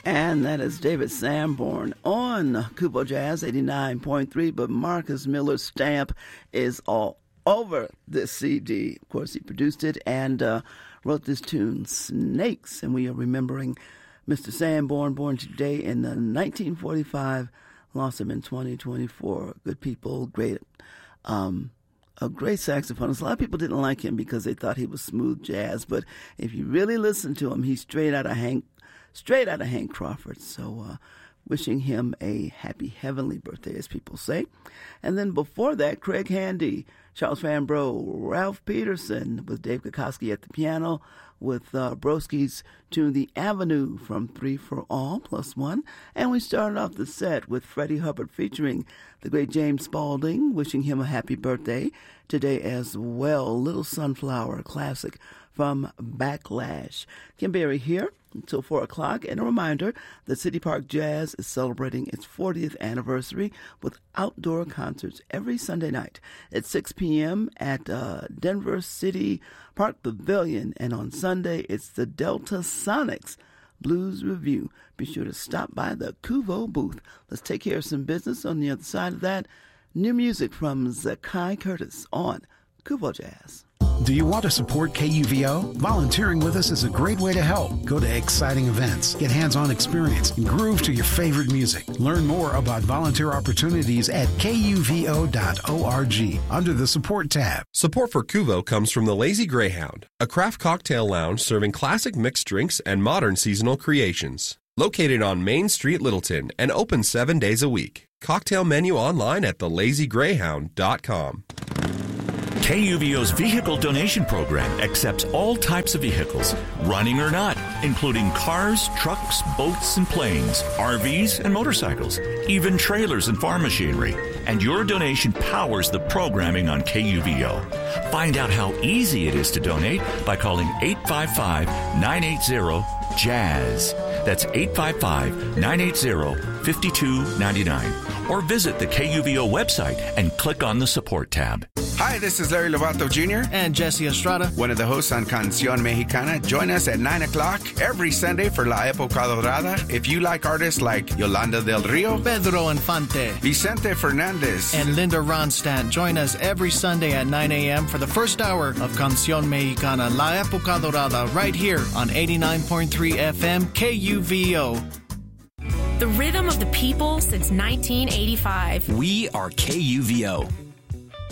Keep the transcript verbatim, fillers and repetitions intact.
And that is David Sanborn on Kubo Jazz eighty-nine point three, but Marcus Miller's stamp is all over this C D. Of course, he produced it and uh, wrote this tune, Snakes, and we are remembering Mister Sanborn, born today in uh, nineteen forty-five, lost him in twenty twenty-four. Good people, great, um, a great saxophonist. A lot of people didn't like him because they thought he was smooth jazz, but if you really listen to him, he's straight out of Hank Straight out of Hank Crawford. So uh, wishing him a happy heavenly birthday, as people say. And then before that, Craig Handy, Charles Fambro, Ralph Peterson with Dave Kikoski at the piano with uh, Broski's tune The Avenue from Three for All plus One. And we started off the set with Freddie Hubbard featuring the great James Spaulding, wishing him a happy birthday today as well. Little Sunflower classic from Backlash. Kim Berry here until four o'clock. And a reminder that City Park Jazz is celebrating its fortieth anniversary with outdoor concerts every Sunday night at six p.m. at uh, Denver City Park Pavilion. And on Sunday, it's the Delta Sonics Blues Review. Be sure to stop by the Kuvo booth. Let's take care of some business. On the other side of that, new music from Zakai Curtis on Kuvo Jazz. Do you want to support K U V O? Volunteering with us is a great way to help. Go to exciting events, get hands-on experience, and groove to your favorite music. Learn more about volunteer opportunities at K U V O dot org under the Support tab. Support for Kuvo comes from the Lazy Greyhound, a craft cocktail lounge serving classic mixed drinks and modern seasonal creations. Located on Main Street, Littleton, and open seven days a week. Cocktail menu online at the lazy greyhound dot com. K U V O's vehicle donation program accepts all types of vehicles, running or not, including cars, trucks, boats, and planes, R Vs, and motorcycles, even trailers and farm machinery. And your donation powers the programming on K U V O. Find out how easy it is to donate by calling eight five five, nine eight zero, JAZZ. That's eight five five, nine eight zero, five two nine nine. Or visit the K U V O website and click on the Support tab. Hi, this is Larry Lovato Junior And Jesse Estrada, one of the hosts on Canción Mexicana. Join us at nine o'clock every Sunday for La Época Dorada. If you like artists like Yolanda del Rio, Pedro Infante, Vicente Fernandez, and Linda Ronstadt, join us every Sunday at nine a.m. for the first hour of Canción Mexicana, La Época Dorada, right here on eighty-nine point three F M K U V O. The rhythm of the people since nineteen eighty-five. We are K U V O.